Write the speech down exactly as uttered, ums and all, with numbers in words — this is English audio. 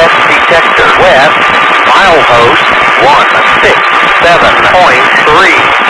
west detector. West, milepost one six seven point three.